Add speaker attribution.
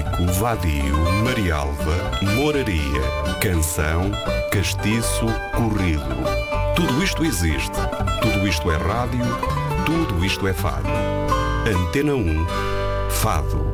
Speaker 1: Chico, Vadio, Marialva, Moraria, Canção, Castiço, Corrido. Tudo isto existe, tudo isto é rádio, tudo isto é fado. Antena 1, Fado.